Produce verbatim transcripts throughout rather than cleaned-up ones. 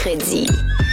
mercredi.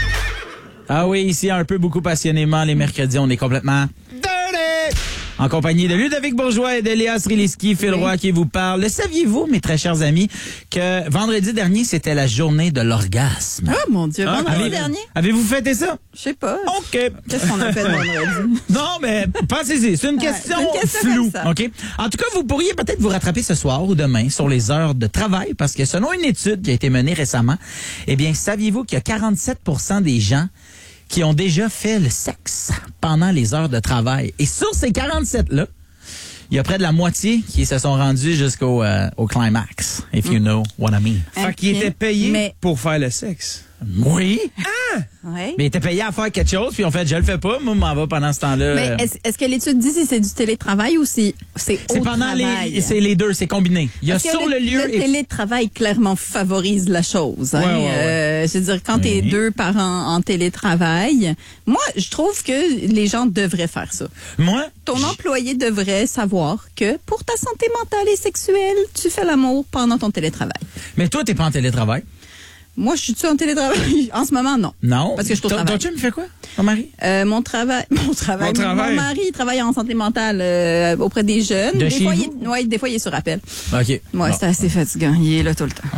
Ah oui, ici, un peu beaucoup passionnément, les mercredis, on est complètement dirty! En compagnie de Ludovic Bourgeois et de Léa Sriliski, Phil Roy qui vous parle. Le saviez-vous, mes très chers amis, que vendredi dernier, c'était la journée de l'orgasme? Oh mon Dieu, Hein? vendredi Avez- dernier? Avez-vous fêté ça? Je sais pas. OK. Qu'est-ce qu'on a fait vendredi? Non, mais pensez-y, c'est une question, c'est une question floue. comme ça. OK? En tout cas, vous pourriez peut-être vous rattraper ce soir ou demain sur les heures de travail parce que selon une étude qui a été menée récemment, eh bien, saviez-vous qu'il y a quarante-sept pour cent des gens qui ont déjà fait le sexe pendant les heures de travail? Et sur ces quarante-sept-là, il y a près de la moitié qui se sont rendus jusqu'au euh, au climax, if you know what I mean. Fait qu'il était payé Mais- pour faire le sexe. Oui, Ouais. mais il était payé à faire quelque chose, puis on fait, je le fais pas, moi, je m'en vais pendant ce temps-là. Mais euh, est-ce, est-ce que l'étude dit si c'est du télétravail ou si c'est au c'est pendant travail? les, c'est les deux, c'est combiné. Il y a Parce que sur le, lieu. Le et- télétravail clairement favorise la chose. Hein? Ouais, ouais, ouais. Euh, je veux dire, quand t'es Oui. deux parents en télétravail, moi, je trouve que les gens devraient faire ça. Moi, Ton employé devrait savoir que pour ta santé mentale et sexuelle, tu fais l'amour pendant ton télétravail. mais toi, t'es pas en télétravail. Moi, je suis-tu en télétravail? En ce moment, non. Non. Parce que je suis au Ton- travail. Ton chum fait quoi, ton mari? Euh, mon travail, mon travail, Mon travail. mon mari il travaille en santé mentale euh, auprès des jeunes. De des chez fois, vous? il est, ouais, des fois, il est sur appel. OK. Ouais, Bon. c'est assez fatigant. Il est là tout le temps.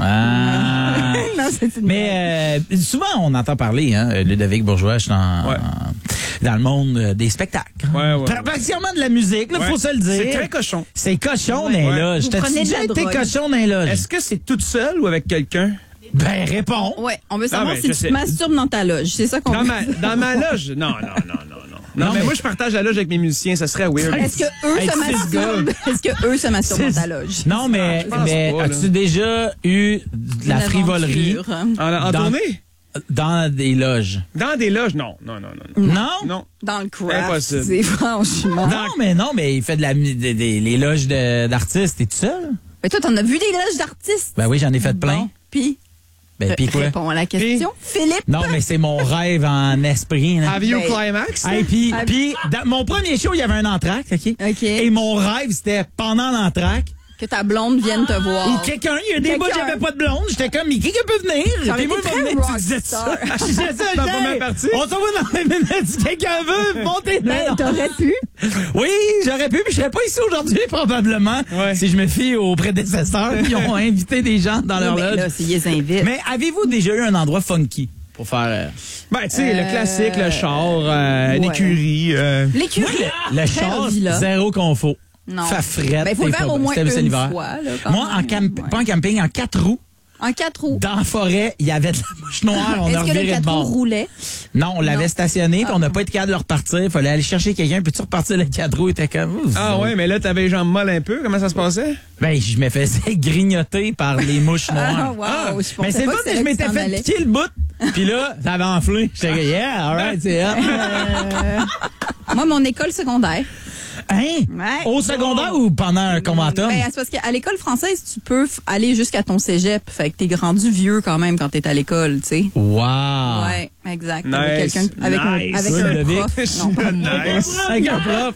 Ah. Non, c'est une Mais euh, souvent, on entend parler, hein, Ludovic Bourgeois, je suis dans, Ouais. dans le monde euh, des spectacles. Ouais, ouais, Par- ouais. Particulièrement de la musique, là, Ouais. faut se le dire. C'est très cochon. C'est cochon Ouais. dans les Ouais. loges. Vous T'as-tu prenez de déjà la été drogue. cochon dans les loges? Est-ce que c'est toute seule ou avec quelqu'un? Ben, réponds. Ouais, on veut savoir mais si je tu sais. te masturbes dans ta loge. C'est ça qu'on Dans veut. ma, dans ma loge? Non, non, non, non, non. Non, Non, mais, mais- moi, je partage la loge avec mes musiciens. Ça serait weird. Est-ce que eux Hey, se c'est masturbent? Est-ce que eux se masturbent dans ta loge? Non, mais, je pense mais pas, là. as-tu déjà eu de la Une frivolerie aventure. En, en Dans- tournée? dans des loges? Dans des loges? Non, non, non, non. Non. Non? Non. Dans le craft. Impossible. C'est franchement. Non, mais non, mais il fait de la, mu- des- des- les loges de- d'artistes. T'es tout seul? Mais toi, t'en as vu des loges d'artistes? Ben oui, j'en ai fait plein. Bon, puis, Ben, pis quoi? réponds à la question. Philippe? Non, mais c'est mon rêve en esprit. là. Have you Ben, climax? Hey, puis, Ah, puis, dans mon premier show, il y avait un entracte, OK? OK. Et mon rêve, c'était pendant l'entracte, Que ta blonde vienne te voir. ou quelqu'un, il y a des bouts, Quelqu'un. j'avais pas de blonde, j'étais comme, mais quelqu'un peut venir? Ça aurait Puis moi, été il va très venir, tu disais rockstar. ça. Je disais ça, Dans la hey, première partie. On s'en va dans la minute, si quelqu'un veut, montez Ben, là. t'aurais pu. Oui, j'aurais pu, puis je serais pas ici aujourd'hui, probablement, Ouais. si je me fie aux prédécesseurs qui ont invité des gens dans leur Oui, mais loge. là, s'ils les invitent. Mais avez-vous déjà eu un endroit funky pour faire... euh, Ben, tu sais, le Euh, classique, le char, euh, ouais. l'écurie. euh, L'écurie. le Très char, villa. zéro confort. Non. Ça frette. Ben, il faut le t'es faire pas au bon. moins C'était- c'était une l'hiver. fois, là, quand Moi, en même. camp- Ouais. pas en camping, en quatre roues, En quatre roues. dans la forêt, il y avait de la mouche noire, on a Est-ce que le reviré de quatre roues bord. roulait? Non, on l'avait Non. stationné, puis on n'a Ah. pas été capable de le repartir. Il fallait aller chercher quelqu'un, puis tu repartir le quatre roues, il était comme... Ouh, Ah ouais, mais là, t'avais les jambes molles un peu. Comment ça se passait? Ben, je me faisais grignoter par les mouches Ah, noires. wow. Ah. Je pensais Mais c'est pas pas que que c'est je là m'étais que tu t'en fait allais. piquer le bout, puis là, ça avait enflé. J'étais comme, yeah, alright, c'est hot. Euh, moi, mon école secondaire. Hein? Ouais. Au secondaire ou pendant un conventum? Ben, c'est parce qu'à l'école française, tu peux f- aller jusqu'à ton cégep. Fait que t'es rendu vieux quand même quand t'es à l'école, tu sais. Wow! Ouais, exact. Nice. Avec quelqu'un, avec, un- Nice. avec Oui, un Ludovic. prof. Non, pas- Nice. Avec un prof.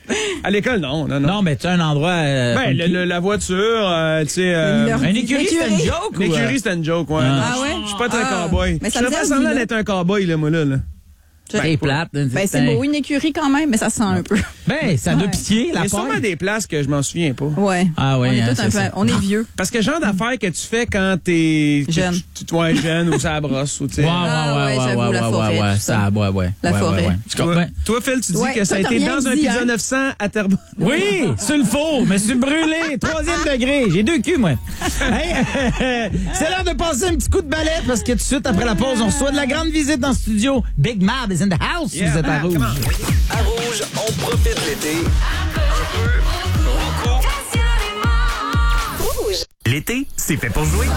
À l'école, non, non, non. Non, mais tu as un endroit... euh, Ben, le- funky. le- la voiture, euh, tu sais... euh, Leur- Un écurie, c'était une L'écurie. joke ou... euh? L'écurie, c'était une joke, ouais. Ah. Ah ouais? Je suis pas très Ah. cowboy. Mais Je ça me fais dit pas à semblant Villa. d'être un cowboy, là, moi, là. là. C'est plate. hein, Ben, c'est beau, une écurie quand même, mais ça sent un peu. Ben, ça doit Ouais. piquer, Il y la a sûrement paille. des places que je m'en souviens pas. Ouais. Ah ouais, on est, hein, tous un c'est peu- ça. on est vieux. Parce que genre d'affaires que tu fais quand t'es... que Jeune. Tu, tu es jeune ou ça la brosse ou tu sais. Ouais, ouais, Ah ouais, ouais, ouais, j'avoue, ouais, la ouais, forêt, ouais, tout ça, ça. ouais, ouais. La Ouais, forêt. ouais, ouais. Tu Toi, comprends? toi, Phil, tu dis Ouais, que ça a toi, été t'as dans rien un dit, pizza hein? neuf cents à Terrebonne. Oui, sur le four, me suis brûlé, troisième degré. J'ai deux culs, moi. Hey, c'est l'heure de passer un petit coup de balai parce que tout de suite après la pause, on reçoit de la grande visite dans le studio. Big Mab is in the house. Yeah, Vous êtes à Mab, Rouge. come on. À Rouge, on profite l'été. Un peu, beaucoup. Rouge. L'été, c'est fait pour jouer.